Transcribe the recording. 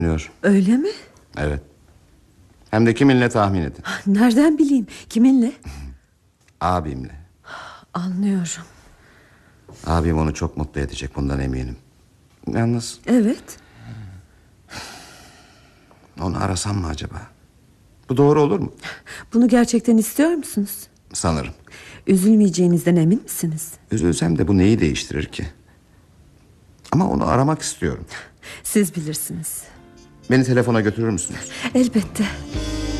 Diyor. Öyle mi? Evet. Hem de kiminle tahmin edin. Nereden bileyim? Kiminle? Abimle. Anlıyorum. Abim onu çok mutlu edecek, bundan eminim. Yalnız Evet. onu arasam mı acaba? Bu doğru olur mu? Bunu gerçekten istiyor musunuz? Sanırım. Üzülmeyeceğinizden emin misiniz? Üzülsem de bu neyi değiştirir ki? Ama onu aramak istiyorum. Siz bilirsiniz. Beni telefona götürür müsünüz? Elbette.